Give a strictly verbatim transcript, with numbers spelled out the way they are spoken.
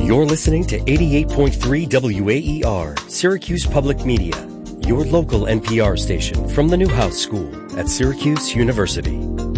You're listening to eighty-eight point three W A E R, Syracuse Public Media, your local N P R station from the Newhouse School at Syracuse University.